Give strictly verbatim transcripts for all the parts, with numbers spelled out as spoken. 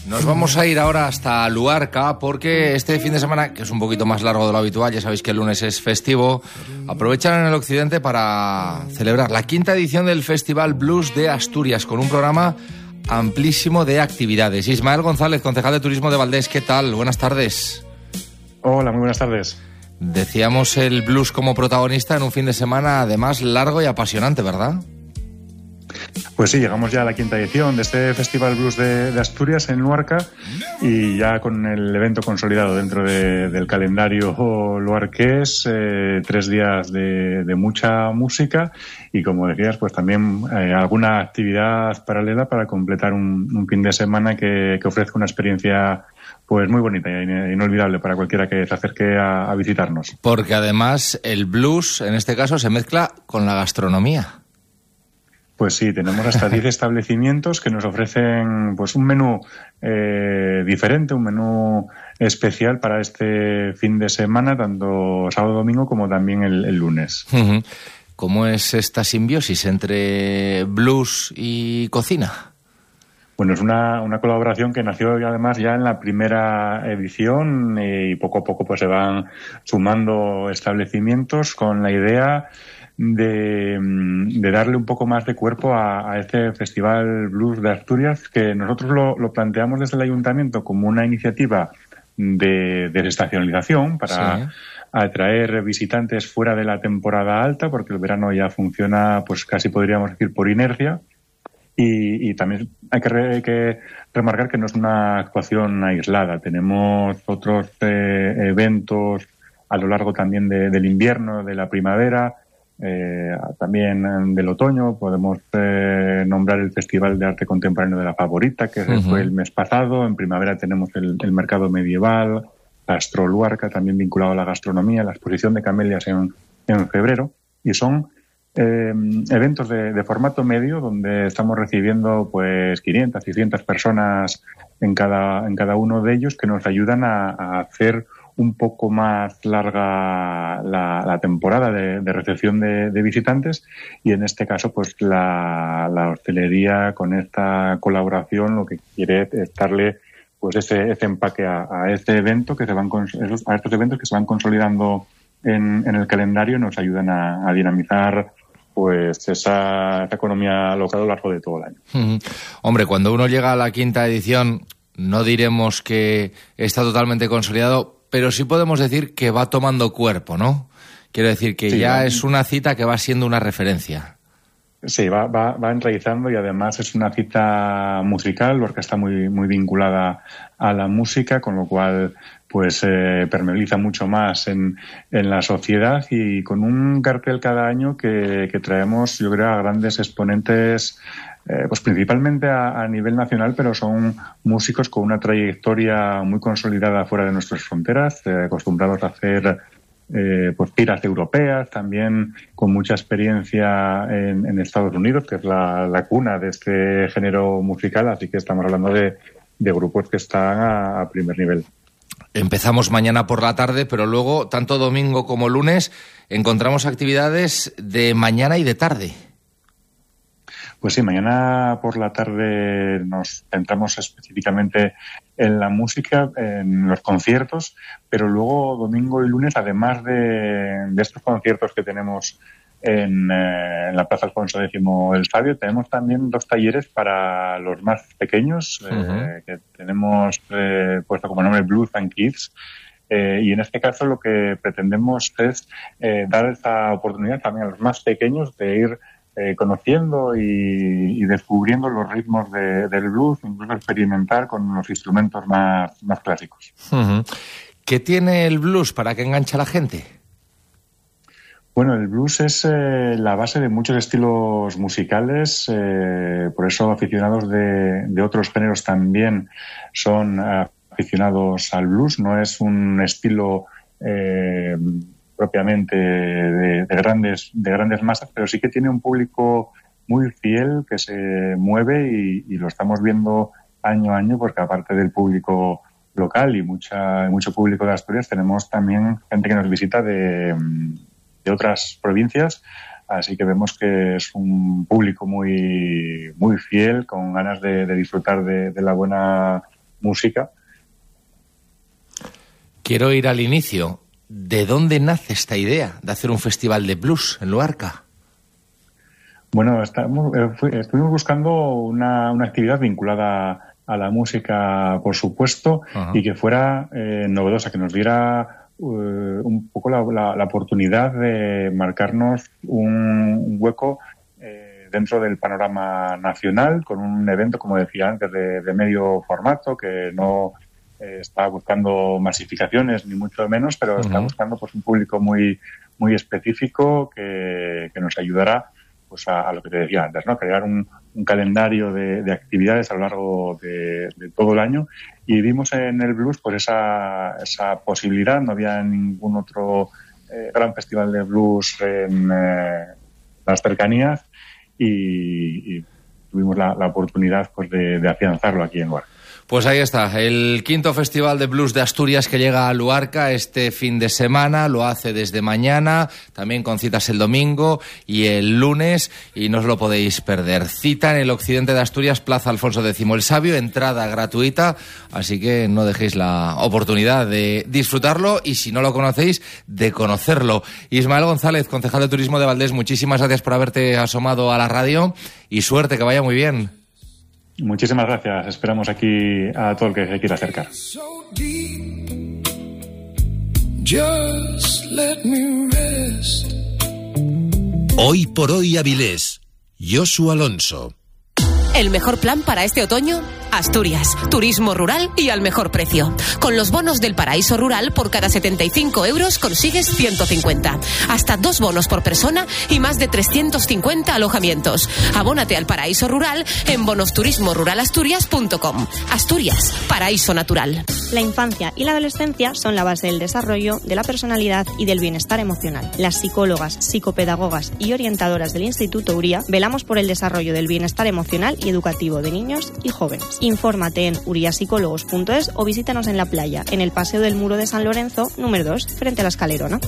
Nos vamos a ir ahora hasta Luarca porque este fin de semana, que es un poquito más largo de lo habitual, ya sabéis que el lunes es festivo, aprovechan en el occidente para celebrar la quinta edición del Festival Blues de Asturias con un programa amplísimo de actividades. Ismael González, concejal de Turismo de Valdés, ¿qué tal? Buenas tardes. Hola, muy buenas tardes. Decíamos el blues como protagonista en un fin de semana además largo y apasionante, ¿verdad? Pues sí, llegamos ya a la quinta edición de este Festival Blues de, de Asturias en Luarca y ya con el evento consolidado dentro de, del calendario luarqués, eh, tres días de, de mucha música y, como decías, pues también eh, alguna actividad paralela para completar un, un fin de semana que, que ofrezca una experiencia pues muy bonita y inolvidable para cualquiera que se acerque a, a visitarnos. Porque además el blues, en este caso, se mezcla con la gastronomía. Pues sí, tenemos hasta diez establecimientos que nos ofrecen pues un menú eh, diferente, un menú especial para este fin de semana, tanto sábado, domingo como también el, el lunes. Uh-huh. ¿Cómo es esta simbiosis entre blues y cocina? Bueno, es una, una colaboración que nació además ya en la primera edición y poco a poco pues se van sumando establecimientos con la idea De, de darle un poco más de cuerpo a, a este Festival Blues de Asturias, que nosotros lo, lo planteamos desde el Ayuntamiento como una iniciativa de, de desestacionalización para sí. atraer visitantes fuera de la temporada alta, porque el verano ya funciona, pues casi podríamos decir, por inercia. Y, y también hay que, re, hay que remarcar que no es una actuación aislada. Tenemos otros eh, eventos a lo largo también de, del invierno, de la primavera, Eh, también del otoño. Podemos eh, nombrar el Festival de Arte Contemporáneo de la Favorita, que uh-huh. fue el mes pasado. En primavera tenemos el, el Mercado Medieval, Gastro Luarca, también vinculado a la gastronomía, la exposición de camelias en, en febrero. Y son eh, eventos de, de formato medio donde estamos recibiendo pues quinientas, seiscientas personas en cada, en cada uno de ellos, que nos ayudan a, a hacer un poco más larga la, la temporada de, de recepción de, de visitantes, y en este caso pues la, la hostelería con esta colaboración lo que quiere es darle pues ese, ese empaque a, a este evento que se van a estos eventos que se van consolidando en, en el calendario y nos ayudan a, a dinamizar pues esa, esa economía local a lo largo de todo el año. Mm. Hombre, cuando uno llega a la quinta edición no diremos que está totalmente consolidado, pero sí podemos decir que va tomando cuerpo, ¿no? Quiero decir que sí, ya va, es una cita que va siendo una referencia. Sí, va, va, va enraizando y además es una cita musical, porque está muy, muy vinculada a la música, con lo cual pues eh, permeabiliza mucho más en, en la sociedad, y con un cartel cada año que, que traemos, yo creo, a grandes exponentes, Eh, pues principalmente a, a nivel nacional, pero son músicos con una trayectoria muy consolidada fuera de nuestras fronteras, eh, acostumbrados a hacer eh, pues giras europeas, también con mucha experiencia en, en Estados Unidos, que es la, la cuna de este género musical, así que estamos hablando de, de grupos que están a, a primer nivel. Empezamos mañana por la tarde, pero luego, tanto domingo como lunes, encontramos actividades de mañana y de tarde. Pues sí, mañana por la tarde nos centramos específicamente en la música, en los conciertos, pero luego domingo y lunes, además de, de estos conciertos que tenemos en, eh, en la Plaza Alfonso X el Sabio, tenemos también dos talleres para los más pequeños, uh-huh. eh, que tenemos eh, puesto como nombre Blues and Kids. Eh, y en este caso lo que pretendemos es eh, dar esta oportunidad también a los más pequeños de ir Eh, conociendo y, y descubriendo los ritmos de, del blues, incluso experimentar con los instrumentos más, más clásicos. Uh-huh. ¿Qué tiene el blues para que enganche a la gente? Bueno, el blues es eh, la base de muchos estilos musicales, eh, por eso aficionados de, de otros géneros también son aficionados al blues. No es un estilo eh, propiamente de, de grandes de grandes masas, pero sí que tiene un público muy fiel que se mueve y, y lo estamos viendo año a año, porque aparte del público local y mucha mucho público de Asturias, tenemos también gente que nos visita de, de otras provincias, así que vemos que es un público muy muy fiel, con ganas de, de disfrutar de, de la buena música. Quiero ir al inicio. ¿De dónde nace esta idea de hacer un festival de blues en Luarca? Bueno, estamos, eh, fue, estuvimos buscando una, una actividad vinculada a la música, por supuesto, Ajá. y que fuera eh, novedosa, que nos diera uh, un poco la, la, la oportunidad de marcarnos un, un hueco eh, dentro del panorama nacional, con un evento, como decía antes, de, de medio formato, que no eh, está buscando masificaciones, ni mucho menos, pero uh-huh. está buscando pues un público muy, muy específico que, que nos ayudará pues a, a lo que te decía antes, ¿no? Crear un, un calendario de, de actividades a lo largo de, de todo el año, y vimos en el blues pues esa, esa posibilidad. No había ningún otro eh, gran festival de blues en eh, las cercanías, y, y tuvimos la, la oportunidad pues de, de afianzarlo aquí en Luarca. Pues ahí está, el quinto Festival de Blues de Asturias que llega a Luarca este fin de semana, lo hace desde mañana, también con citas el domingo y el lunes, y no os lo podéis perder. Cita en el occidente de Asturias, Plaza Alfonso X el Sabio, entrada gratuita, así que no dejéis la oportunidad de disfrutarlo y, si no lo conocéis, de conocerlo. Ismael González, concejal de Turismo de Valdés, muchísimas gracias por haberte asomado a la radio y suerte, que vaya muy bien. Muchísimas gracias. Esperamos aquí a todo el que se quiera acercar. Hoy por hoy Avilés. Josu Alonso. El mejor plan para este otoño, Asturias, turismo rural y al mejor precio. Con los bonos del Paraíso Rural, por cada setenta y cinco euros consigues ciento cincuenta. Hasta dos bonos por persona y más de trescientos cincuenta alojamientos. Abónate al Paraíso Rural en bonos turismo rural asturias punto com. Asturias, paraíso natural. La infancia y la adolescencia son la base del desarrollo, de la personalidad y del bienestar emocional. Las psicólogas, psicopedagogas y orientadoras del Instituto Uría velamos por el desarrollo del bienestar emocional y educativo de niños y jóvenes. Infórmate en uriapsicólogos punto es o visítanos en la playa, en el Paseo del Muro de San Lorenzo, número dos, frente a la Escalerona.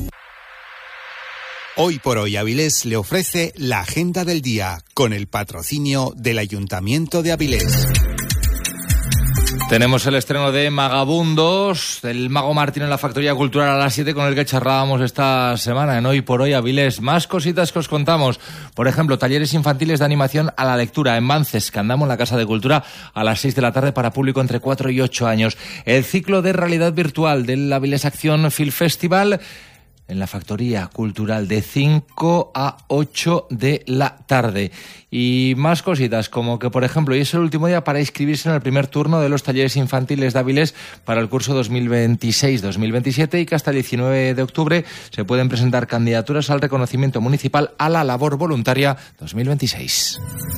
Hoy por hoy Avilés le ofrece la agenda del día con el patrocinio del Ayuntamiento de Avilés. Tenemos el estreno de Magabundos, del Mago Martín en la Factoría Cultural a las siete, con el que charlábamos esta semana en Hoy por Hoy Avilés. Más cositas que os contamos. Por ejemplo, talleres infantiles de animación a la lectura en Mances, que andamos en la Casa de Cultura, a las seis de la tarde para público entre cuatro y ocho años. El ciclo de realidad virtual del Avilés Acción Film Festival en la Factoría Cultural de cinco a ocho de la tarde. Y más cositas, como que, por ejemplo, hoy es el último día para inscribirse en el primer turno de los talleres infantiles de Avilés para el curso dos mil veintiséis dos mil veintisiete, y que hasta el diecinueve de octubre se pueden presentar candidaturas al reconocimiento municipal a la labor voluntaria dos mil veintiséis.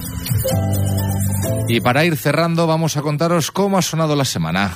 Y para ir cerrando, vamos a contaros cómo ha sonado la semana.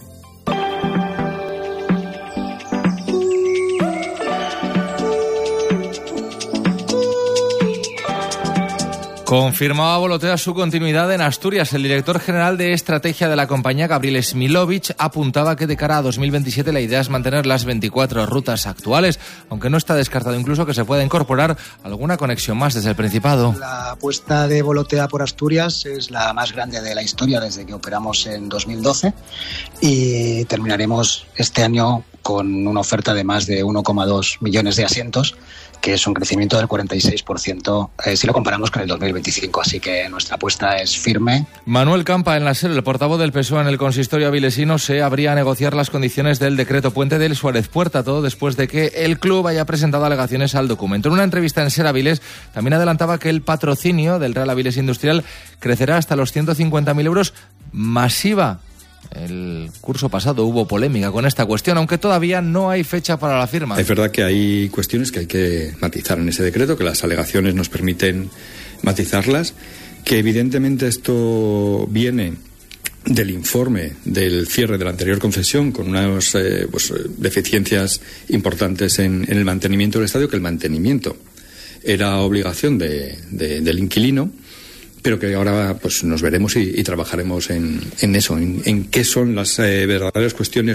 Confirmaba Volotea su continuidad en Asturias. El director general de estrategia de la compañía, Gabriel Smilovic, apuntaba que de cara a dos mil veintisiete la idea es mantener las veinticuatro rutas actuales, aunque no está descartado incluso que se pueda incorporar alguna conexión más desde el Principado. La apuesta de Volotea por Asturias es la más grande de la historia desde que operamos en dos mil doce, y terminaremos este año con una oferta de más de uno coma dos millones de asientos, que es un crecimiento del cuarenta y seis por ciento eh, si lo comparamos con el dos mil veinticinco, así que nuestra apuesta es firme. Manuel Campa, en la SER, el portavoz del P S O E en el consistorio avilesino, se habría a negociar las condiciones del decreto puente del Suárez Puerta, todo después de que el club haya presentado alegaciones al documento. En una entrevista en SER Avilés también adelantaba que el patrocinio del Real Avilés Industrial crecerá hasta los ciento cincuenta mil euros masiva. El curso pasado hubo polémica con esta cuestión, aunque todavía no hay fecha para la firma. Es verdad que hay cuestiones que hay que matizar en ese decreto, que las alegaciones nos permiten matizarlas, que evidentemente esto viene del informe del cierre de la anterior concesión, con unas eh, pues, deficiencias importantes en, en el mantenimiento del estadio, que el mantenimiento era obligación de, de, del inquilino, pero que ahora pues nos veremos y, y trabajaremos en, en eso, en, en qué son las eh, verdaderas cuestiones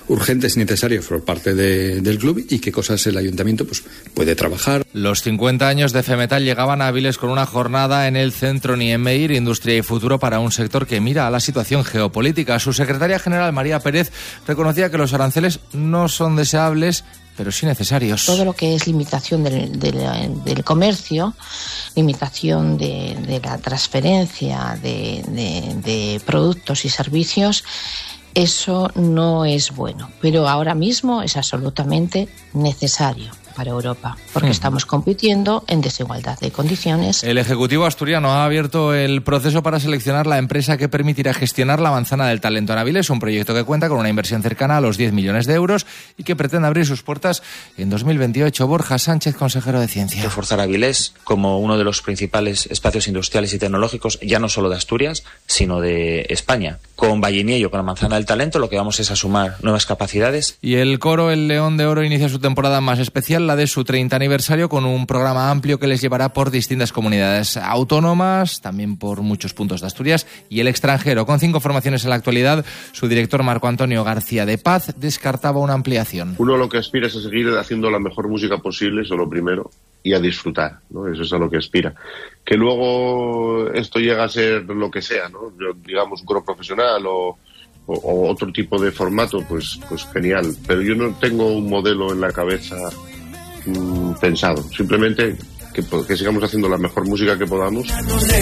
urgentes y necesarios por parte de, del club y qué cosas el ayuntamiento pues puede trabajar. Los cincuenta años de Femetal llegaban a Avilés con una jornada en el Centro Niemeyer, Industria y Futuro para un sector que mira a la situación geopolítica. Su secretaria general, María Pérez, reconocía que los aranceles no son deseables, pero sí necesarios. Todo lo que es limitación del, del, del comercio, limitación de, de la transferencia de, de, de productos y servicios, eso no es bueno, pero ahora mismo es absolutamente necesario para Europa, porque hmm. estamos compitiendo en desigualdad de condiciones. El Ejecutivo asturiano ha abierto el proceso para seleccionar la empresa que permitirá gestionar la Manzana del Talento en Avilés, un proyecto que cuenta con una inversión cercana a los diez millones de euros y que pretende abrir sus puertas en dos mil veintiocho. Borja Sánchez, consejero de Ciencia. Reforzar Avilés como uno de los principales espacios industriales y tecnológicos, ya no solo de Asturias, sino de España. Con Valliniello, con la Manzana del Talento, lo que vamos es a sumar nuevas capacidades. Y el coro El León de Oro inicia su temporada más especial, la de su treinta aniversario, con un programa amplio que les llevará por distintas comunidades autónomas, también por muchos puntos de Asturias y el extranjero. Con cinco formaciones en la actualidad, su director Marco Antonio García de Paz descartaba una ampliación. Uno lo que aspira es a seguir haciendo la mejor música posible, eso lo primero, y a disfrutar, ¿no? Eso es a lo que aspira. Que luego esto llega a ser lo que sea, ¿no? Digamos un coro profesional o O, o otro tipo de formato, pues, pues genial. Pero yo no tengo un modelo en la cabeza mmm, pensado. Simplemente que, que sigamos haciendo la mejor música que podamos.